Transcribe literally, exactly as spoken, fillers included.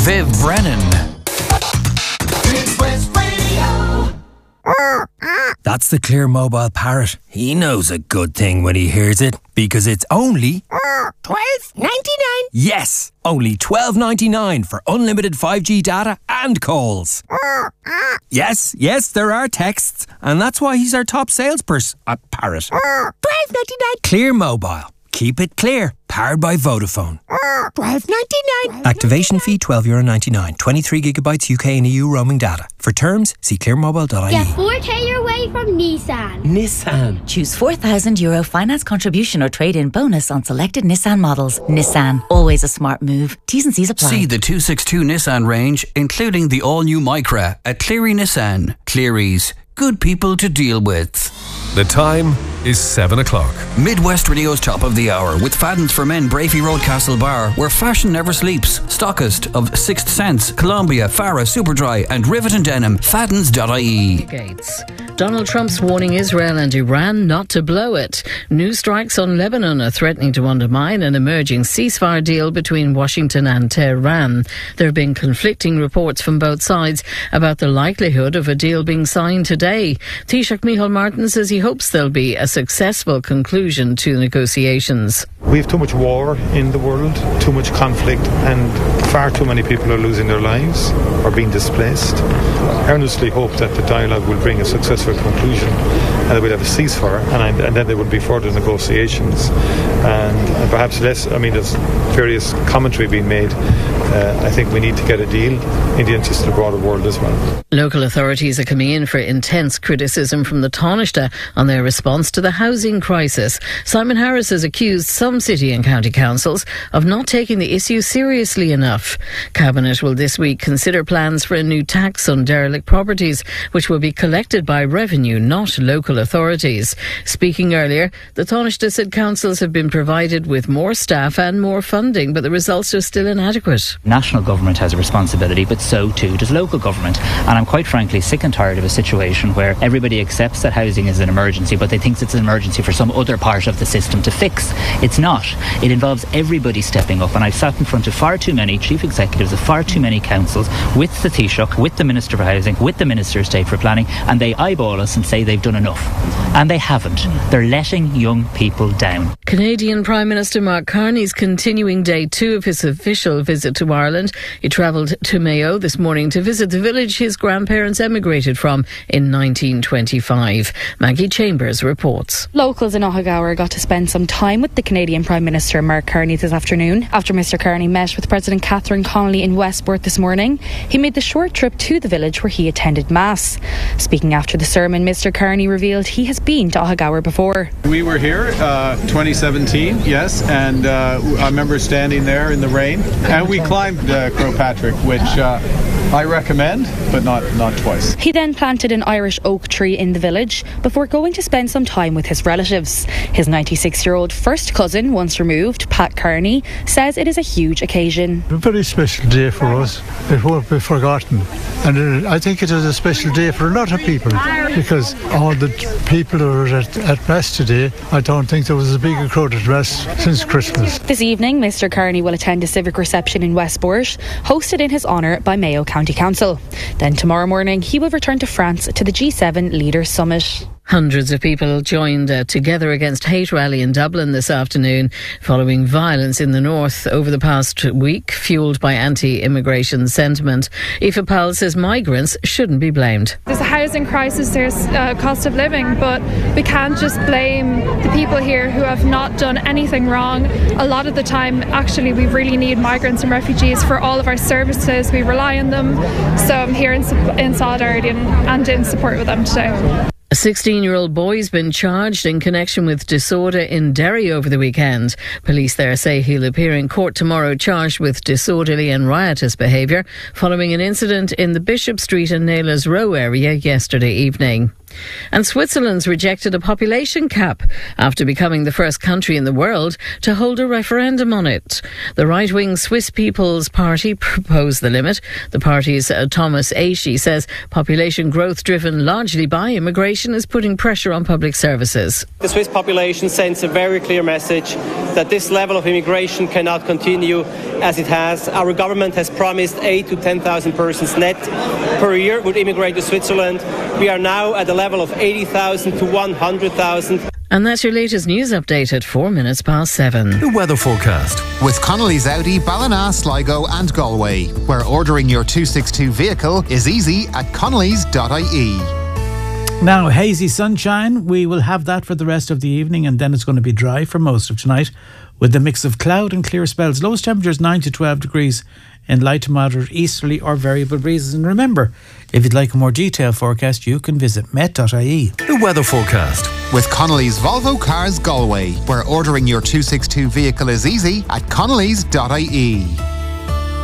Viv Brennan. That's the Clear Mobile Parrot. He knows a good thing when he hears it, because it's only twelve ninety-nine. Yes, only twelve ninety-nine for unlimited five G data and calls. Yes, yes, there are texts, and that's why he's our top salesperson. A parrot. twelve ninety-nine. Clear Mobile. Keep it clear. Powered by Vodafone. twelve ninety-nine. Activation fee twelve euro ninety-nine. twenty-three gigabytes U K and E U roaming data. For terms, see clear mobile dot I E. Get four K your way from Nissan. Nissan. Choose four thousand euro finance contribution or trade-in bonus on selected Nissan models. Nissan. Always a smart move. T's and C's apply. See the two sixty-two Nissan range, including the all-new Micra at Cleary Nissan. Cleary's. Good people to deal with. The time is seven o'clock. Midwest Radio's top of the hour with Fadden's for Men, Brafey Road, Castle Bar, where fashion never sleeps. Stockist of Sixth Sense, Columbia, Farah, Superdry, and Rivet and Denim. Faddens dot I E. Gates. Donald Trump's warning Israel and Iran not to blow it. New strikes on Lebanon are threatening to undermine an emerging ceasefire deal between Washington and Tehran. There have been conflicting reports from both sides about the likelihood of a deal being signed today. Taoiseach Micheál Martin says he hopes there'll be a successful conclusion to negotiations. We have too much war in the world, too much conflict, and far too many people are losing their lives or being displaced. I earnestly hope that the dialogue will bring a successful conclusion and that we'll have a ceasefire, and, I, and then there will be further negotiations and, and perhaps less. I mean, there's various commentary being made. Uh, I think we need to get a deal in the interest of the broader world as well. Local authorities are coming in for intense criticism from the Taoiseach on their response to the housing crisis. Simon Harris has accused some city and county councils of not taking the issue seriously enough. Cabinet will this week consider plans for a new tax on derelict properties, which will be collected by revenue, not local authorities. Speaking earlier, the Taoiseach said councils have been provided with more staff and more funding, but the results are still inadequate. National government has a responsibility, but so too does local government. And I'm quite frankly sick and tired of a situation where everybody accepts that housing is an emergency, but they think it's an emergency for some other part of the system to fix. It's not. It involves everybody stepping up. And I've sat in front of far too many chief executives of far too many councils, with the Taoiseach, with the Minister for Housing, with the Minister of State for Planning, and they eyeball us and say they've done enough. And they haven't. They're letting young people down. Canadian Prime Minister Mark Carney's continuing day two of his official visit to Ireland. He travelled to Mayo this morning to visit the village his grandparents emigrated from in nineteen twenty-five. Maggie Chambers reports. Locals in Ottawa got to spend some time with the Canadian Prime Minister Mark Carney this afternoon. After Mr Carney met with President Catherine Connolly in Westport this morning, he made the short trip to the village where he attended Mass. Speaking after the sermon, Mr Carney revealed he has been to Ottawa before. We were here uh, twenty seventeen, yes, and uh, I remember standing there in the rain, and we climbed uh, Croagh Patrick, which uh, I recommend, but not, not twice. He then planted an Irish oak tree in the village before going to spend some time with his relatives. His ninety-six-year-old first cousin, once removed, Pat Carney, says it is a huge occasion. A very special day for us. It won't be forgotten. And I think it is a special day for a lot of people, because all the people who are at, at Mass today, I don't think there was a bigger crowd at Mass since Christmas. This evening, Mr Carney will attend a civic reception in Westport, hosted in his honour by Mayo County Council. Then tomorrow morning, he will return to France to the G seven Leaders Summit. Hundreds of people joined a Together Against Hate rally in Dublin this afternoon following violence in the north over the past week, fuelled by anti-immigration sentiment. Aoife Powell says migrants shouldn't be blamed. There's a housing crisis, there's a cost of living, but we can't just blame the people here who have not done anything wrong. A lot of the time, actually, we really need migrants and refugees for all of our services. We rely on them. So I'm here in, in solidarity and, and in support with them today. A sixteen-year-old boy's been charged in connection with disorder in Derry over the weekend. Police there say he'll appear in court tomorrow charged with disorderly and riotous behaviour following an incident in the Bishop Street and Naylor's Row area yesterday evening. And Switzerland's rejected a population cap after becoming the first country in the world to hold a referendum on it. The right-wing Swiss People's Party proposed the limit. The party's uh, Thomas Aishi says population growth driven largely by immigration is putting pressure on public services. The Swiss population sends a very clear message that this level of immigration cannot continue as it has. Our government has promised eight to ten thousand persons net per year would immigrate to Switzerland. We are now at a level of eighty thousand to one hundred thousand. And that's your latest news update at four minutes past seven. The weather forecast. With Connolly's Audi, Ballina, Sligo and Galway, where ordering your two sixty-two vehicle is easy at connellys dot I E. Now, hazy sunshine, we will have that for the rest of the evening, and then it's going to be dry for most of tonight with a mix of cloud and clear spells. Lowest temperatures nine to twelve degrees in light to moderate easterly or variable breezes. And remember, if you'd like a more detailed forecast, you can visit met dot I E. The weather forecast. With Connolly's Volvo Cars Galway, where ordering your two sixty-two vehicle is easy at connellys dot I E.